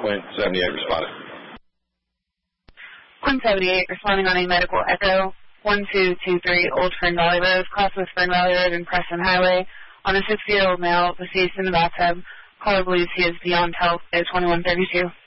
Quint 78 responded. Quint 78 responding on a medical echo, 1223 Old Fern Valley Road, cross with Fern Valley Road and Preston Highway, on a 60-year-old male deceased in the bathtub. Caller believes he is beyond help, 2132.